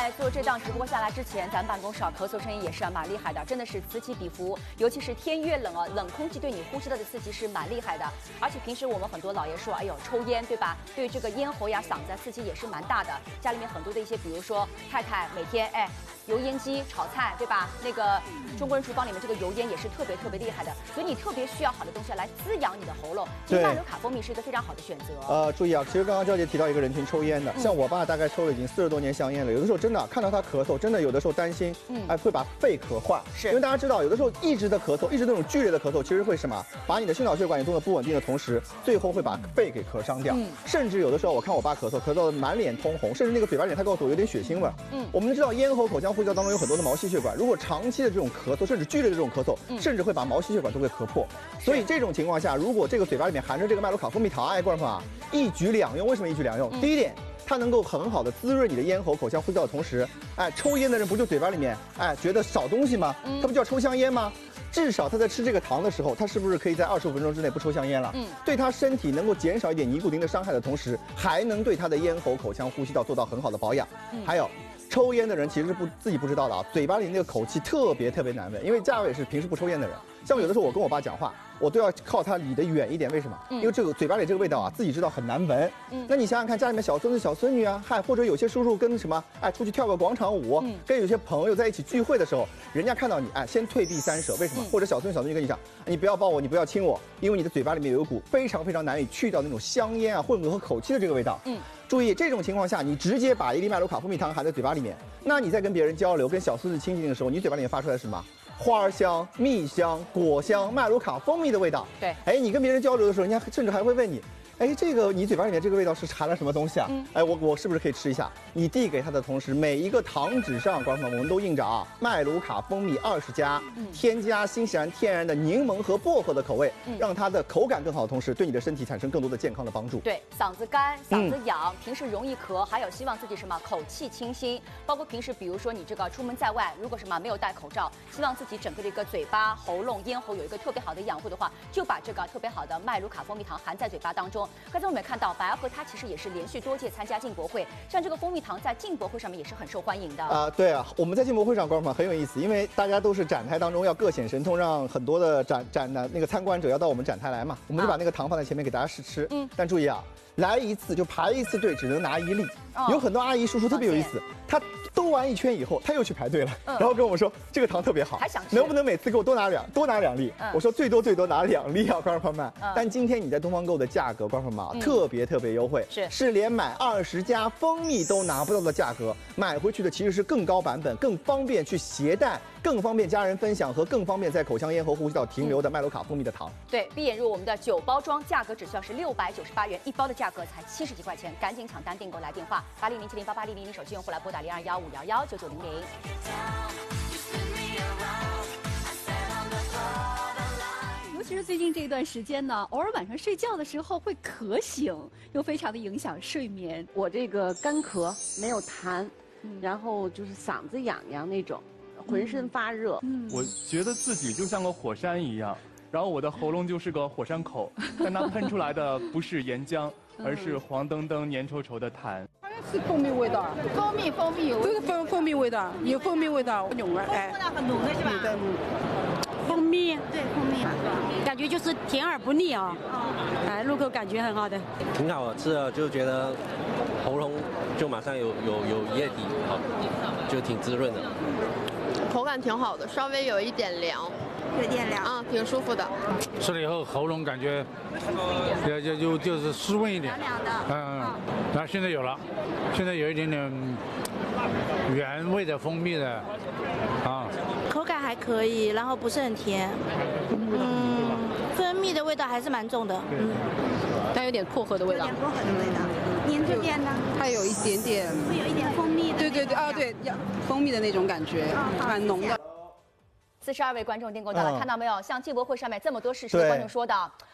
在做这档直播下来之前，咱们办公室咳嗽声音也是蛮厉害的，真的是此起彼伏。尤其是天越冷冷空气对你呼吸道的刺激是蛮厉害的。而且平时我们很多老爷说，哎呦抽烟对吧？对这个咽喉呀、嗓子刺激也是蛮大的。家里面很多的一些，比如说太太每天油烟机炒菜对吧？那个中国人厨房里面这个油烟也是特别厉害的，所以你特别需要好的东西来滋养你的喉咙。其实麦卢卡蜂蜜是一个非常好的选择。 注意啊，其实刚刚娇姐提到一个人群抽烟的，像我爸大概抽了已经40多年香烟了，有的时候真的看到他咳嗽，真的有的时候担心，会把肺咳坏。是因为大家知道，有的时候一直的咳嗽，一直那种剧烈的咳嗽，其实会什么？把你的心脑血管也动得不稳定的同时，最后会把肺给咳伤掉。甚至有的时候我看我爸咳嗽，咳到满脸通红，甚至那个嘴巴里他告诉我有点血腥味。我们知道咽喉、口腔、呼吸道当中有很多的毛细血管，如果长期的这种咳嗽，甚至剧烈的这种咳嗽，甚至会把毛细血管都给咳破。所以这种情况下，如果这个嘴巴里面含着这个麦卢卡蜂蜜糖，观众朋友啊，一举两用。为什么一举两用？第一点，它能够很好的滋润你的咽喉、口腔、呼吸道的同时，抽烟的人不就嘴巴里面觉得少东西吗？他不就要抽香烟吗？至少他在吃这个糖的时候，他是不是可以在25分钟之内不抽香烟了？对他身体能够减少一点尼古丁的伤害的同时，还能对他的咽喉、口腔、呼吸道做到很好的保养。还有。抽烟的人其实是自己不知道的啊，嘴巴里那个口气特别难闻。因为嘉伟是平时不抽烟的人，像有的时候我跟我爸讲话，我都要靠他离得远一点。为什么？因为这个嘴巴里这个味道啊，自己知道很难闻。那你想想看，家里面小孙子小孙女啊，或者有些叔叔跟什么出去跳个广场舞，跟有些朋友在一起聚会的时候，人家看到你先退避三舍。为什么？或者小孙子小孙女跟你讲，你不要抱我，你不要亲我，因为你的嘴巴里面有一股非常难以去掉那种香烟混合和口气的这个味道。注意，这种情况下，你直接把1粒麦卢卡蜂蜜糖含在嘴巴里面，那你在跟别人交流、跟小孙子亲近的时候，你嘴巴里面发出来是什么？花香、蜜香、果香、麦卢卡蜂蜜的味道。对，你跟别人交流的时候，人家甚至还会问你，这个你嘴巴里面这个味道是含了什么东西啊？我是不是可以吃一下？你递给他的同时，每一个糖纸上，观众朋友们，我们都印着麦卢卡蜂蜜20+，添加新西兰天然的柠檬和薄荷的口味，让它的口感更好的同时，对你的身体产生更多的健康的帮助。对， 嗓子干、嗓子痒，平时容易咳，还有希望自己什么口气清新，包括平时比如说你这个出门在外，如果什么没有戴口罩，希望自己整个的一个嘴巴、喉咙、咽喉有一个特别好的养护的话，就把这个特别好的麦卢卡蜂蜜糖含在嘴巴当中。刚才我们也看到，白鹤它其实也是连续多届参加进博会，像这个蜂蜜糖在进博会上面也是很受欢迎的。 对啊，我们在进博会上，观众朋友很有意思，因为大家都是展台当中要各显神通，让很多的展的那个参观者要到我们展台来嘛，我们就把那个糖放在前面给大家试吃。但注意啊，来一次就排一次队，只能拿1粒。有很多阿姨叔叔特别有意思，他兜完1圈以后，他又去排队了，然后跟我们说这个糖特别好，还想吃，能不能每次给我多拿2粒？我说最多拿2粒啊，观众朋友们。但今天你在东方购的价格，观众朋友们特别优惠，是连买20+蜂蜜都拿不到的价格，买回去的其实是更高版本，更方便去携带，更方便家人分享和更方便在口腔、咽喉、呼吸道停留的麦卢卡蜂蜜的糖。 对，闭眼入我们的9包装，价格只需要是698元，1包的价格才70几块钱，赶紧抢单订购来电话8007088000，手机用户来拨打0215119900。 尤其是最近这一段时间呢，偶尔晚上睡觉的时候会咳醒，又非常的影响睡眠。 我这个干咳没有痰，然后就是嗓子痒痒那种，浑身发热。 我觉得自己就像个火山一样，然后我的喉咙就是个火山口，但它喷出来的不是岩浆，而是黄澄澄、粘稠稠的痰。 是蜂蜜味道，蜂蜜都是蜂蜜味道，有蜂蜜味道，浓味， 很浓的是吧？ 对， 蜂蜜，对蜂蜜，感觉就是甜而不腻啊，入口感觉很好的， 挺好吃的，就觉得喉咙就马上有液体，好，就挺滋润的， 口感挺好的，稍微有一点凉。 有点凉挺舒服的。 吃了以后喉咙感觉就是湿润一点， 凉的。 然后现在有了，现在有一点点原味的蜂蜜的口感还可以，然后不是很甜，蜂蜜的味道还是蛮重的， 但有点薄荷的味道， 薄荷的味道，您这边呢？ 它有一点点， 会有一点蜂蜜的， 对，蜂蜜的那种感觉，蛮浓的。 42位观众订购到了，看到没有？像进博会上面这么多试吃的观众说的，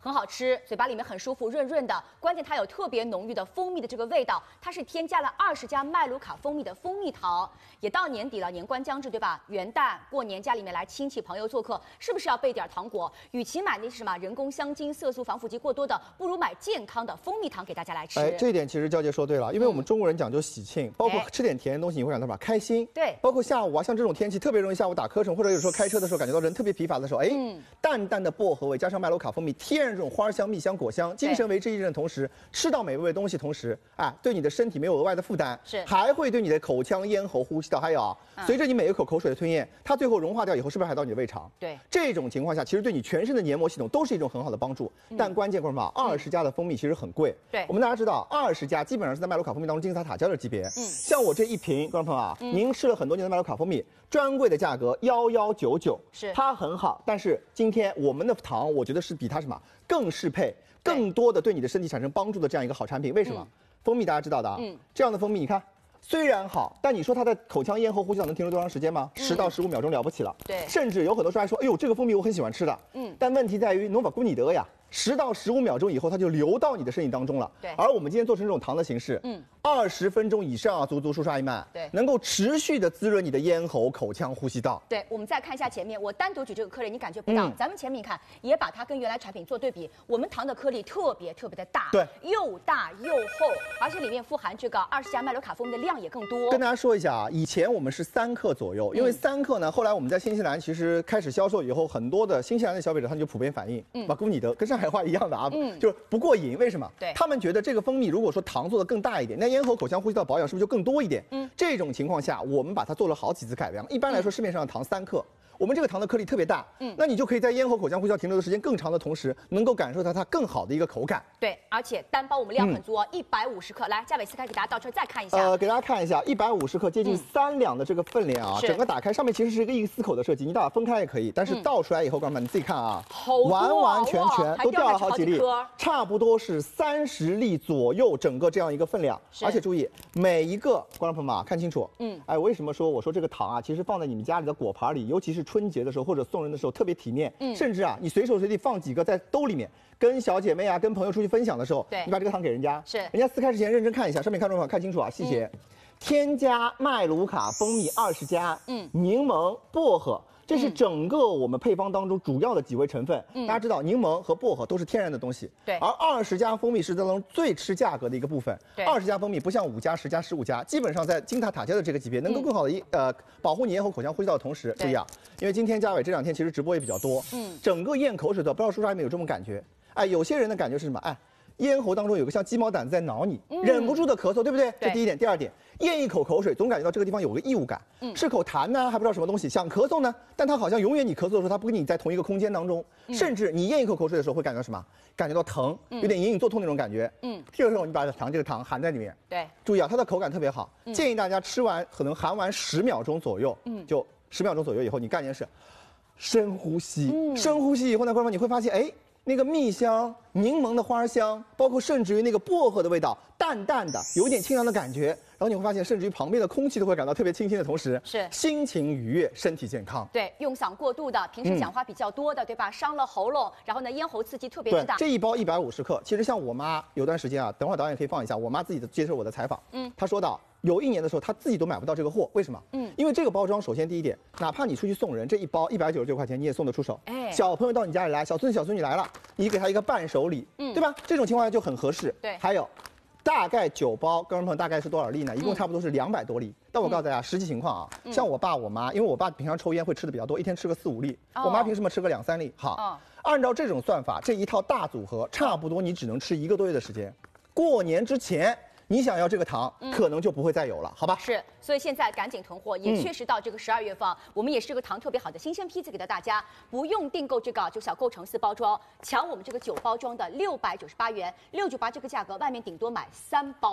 很好吃，嘴巴里面很舒服，润润的。关键它有特别浓郁的蜂蜜的这个味道，它是添加了20加麦卢卡蜂蜜的蜂蜜糖。也到年底了，年关将至，对吧？元旦过年家里面来亲戚朋友做客，是不是要备点糖果？与其买那些什么人工香精、色素、防腐剂过多的，不如买健康的蜂蜜糖给大家来吃。 这一点其实娇姐说对了，因为我们中国人讲究喜庆，包括吃点甜的东西，你会感到什么开心？ 对， 包括下午啊，像这种天气特别容易下午打瞌睡，或者有时候开车的时候感觉到人特别疲乏的时候，淡淡的薄荷味加上麦卢卡蜂蜜，天然这种花香、蜜香、果香，精神为之一振的同时，吃到美味的东西同时，对你的身体没有额外的负担，还会对你的口腔、咽喉、呼吸道，还有随着你每一口口水的吞咽，它最后融化掉以后，是不是还到你的胃肠？ 对， 这种情况下，其实对你全身的黏膜系统都是一种很好的帮助。但关键是什么？20加的蜂蜜其实很贵。 对， 我们大家知道，20加基本上是在麦卢卡蜂蜜当中金字塔塔尖的级别。像我这一瓶，观众朋友啊，您吃了很多年的麦卢卡蜂蜜，专柜的价格1199， 是它很好。但是今天我们的糖，我觉得是比它什么更适配、更多的对你的身体产生帮助的这样一个好产品。为什么？蜂蜜大家知道的啊，这样的蜂蜜你看。虽然好，但你说它在口腔、咽喉、呼吸道能停留多长时间吗？10到15秒钟了不起了。 对， 甚至有很多时候还说，哎呦，这个蜂蜜我很喜欢吃的。但问题在于诺瓦古尼德呀，10到15秒钟以后它就流到你的身体当中了。 对， 而我们今天做成这种糖的形式，20分钟以上啊，足数刷一漫， 对， 能够持续的滋润你的咽喉、口腔、呼吸道。 对，我们再看一下前面，我单独举这个颗粒，你感觉不到。咱们前面你看，也把它跟原来产品做对比，我们糖的颗粒特别的大， 对， 又大又厚，而且里面富含这个20加麦卢卡蜂蜜的量也更多。 跟大家说一下啊，以前我们是3克左右，因为3克呢，后来我们在新西兰其实开始销售以后，很多的新西兰的消费者他们就普遍反映，瓦古尼德跟上海话一样的啊，就是不过瘾。为什么？ 对， 他们觉得这个蜂蜜如果说糖做的更大一点，那咽喉、口腔、呼吸道保养是不是就更多一点？这种情况下，我们把它做了好几次改良。一般来说，市面上的糖3克。我们这个糖的颗粒特别大，那你就可以在咽喉、口腔、呼吸道停留的时间更长的同时，能够感受到它更好的一个口感。 对，而且单包我们量很足，150克。来，嘉伟撕开给大家倒出来再看一下。 给大家看一下，150克接近3两的这个分量啊，整个打开上面其实是一个1/4口的设计，你把它分开也可以，但是倒出来以后，观众们你自己看啊，完完全全都掉了好几粒，差不多是30粒左右，整个这样一个分量。而且注意，每一个观众朋友们啊，看清楚，为什么说我说这个糖啊，其实放在你们家里的果盘里，尤其是春节的时候或者送人的时候特别体面，甚至啊，你随手随地放几个在兜里面，跟小姐妹啊、跟朋友出去分享的时候，你把这个糖给人家，人家撕开之前认真看一下，上面看众朋友看清楚啊，细节，添加麦卢卡蜂蜜20加，柠檬、薄荷。这是整个我们配方当中主要的几味成分。大家知道，柠檬和薄荷都是天然的东西。 对。 而20加蜂蜜是当中最吃价格的一个部分。 对。 20加蜂蜜不像5加、10加、15加，基本上在金塔尖的这个级别，能够更好的保护你咽喉、口腔、呼吸道的同时，注意啊，因为今天嘉伟这2天其实直播也比较多，整个咽口水的，不知道叔叔还没有这种感觉？有些人的感觉是什么？咽喉当中有个像鸡毛掸子在挠你，忍不住的咳嗽，对不对？这第一点。第二点，咽一口口水，总感觉到这个地方有个异物感，是口痰呢，还不知道什么东西，想咳嗽呢，但它好像永远你咳嗽的时候，它不跟你在同一个空间当中，甚至你咽一口口水的时候会感觉到什么？感觉到疼，有点隐隐作痛那种感觉。这个时候你把这个糖含在里面， 对， 注意啊，它的口感特别好，建议大家吃完可能含完10秒钟左右，就10秒钟左右以后，你干一件事，深呼吸，深呼吸以后呢，观众你会发现，那个蜜香、柠檬的花香，包括甚至于那个薄荷的味道，淡淡的，有一点清凉的感觉。然后你会发现，甚至于旁边的空气都会感到特别清新的同时， 是心情愉悦，身体健康。 对，用嗓过度的，平时讲话比较多的，对吧？伤了喉咙，然后呢，咽喉刺激特别的大。 这一包150克，其实像我妈有段时间啊，等会儿导演可以放一下，我妈自己接受我的采访，她说到。有1年的时候，她自己都买不到这个货，为什么？因为这个包装，首先第一点，哪怕你出去送人，这一包199块钱你也送得出手。小朋友到你家里来，小孙子、小孙女来了，你给他一个伴手礼，对吧？这种情况下就很合适。 对， 还有，大概9包，观众朋友大概是多少粒呢？一共差不多是200多粒。但我告诉大家，实际情况啊，像我爸我妈，因为我爸平常抽烟会吃的比较多，一天吃个4、5粒，我妈平时嘛吃个2、3粒。好，按照这种算法，这一套大组合，差不多你只能吃1个多月的时间。过年之前。你想要这个糖，可能就不会再有了，好吧？ 是，所以现在赶紧囤货，也确实到这个12月份，我们也是这个糖特别好的新鲜批次给到大家，不用订购这个就小购成4包装，抢我们这个9包装的698元，698这个价格，外面顶多买3包。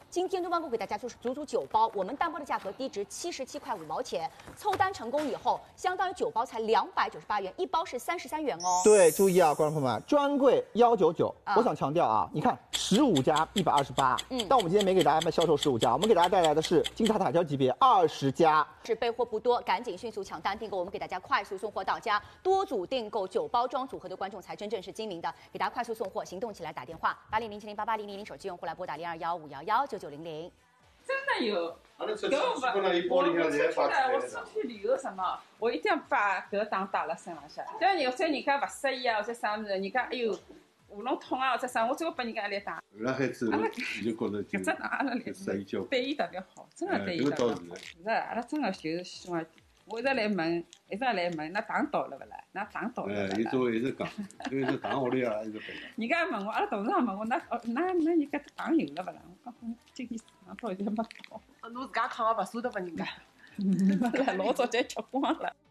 今天东方哥给大家就是足足9包，我们单包的价格低值77块5毛钱，凑单成功以后，相当于9包才298元，1包是33元哦。 对，注意啊，观众朋友们，专柜199，我想强调啊，你看15家128，但我们今天没给大家销售15家，我们给大家带来的是金字塔塔尖级别20家， 是备货不多，赶紧迅速抢单订购，我们给大家快速送货到家，多组订购9包装组合的观众才真正是精明的，给大家快速送货，行动起来打电话8007088000，手机用户来拨打0215119900。 真的有，搿我出去旅游什么，我一定要把搿档带辣身浪向。像有些人家勿适意啊，或者啥物事，人家哎哟喉咙痛啊或者啥，我最后拨人家一来打。 辣海之后，就觉得搿只档阿拉来对伊特别好，真的对伊特别好。是，阿拉真的就是希望。我一直来问，那糖到了勿啦？那糖到了勿啦？ 伊作为一直讲，因为是糖屋里啊，一直背。 人家问我，阿拉董事长问我，那人家糖有了勿啦？我讲今天糖到现在没到。 侬自家扛个勿舍得拨人家。 老早就吃光了。